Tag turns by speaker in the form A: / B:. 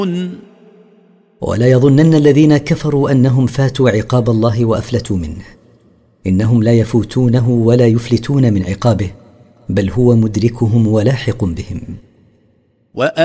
A: ولا يظنن الذين كفروا أنهم فاتوا عقاب الله وأفلتوا منه، إنهم لا يفوتونه ولا يفلتون من عقابه، بل هو مدركهم ولاحق بهم.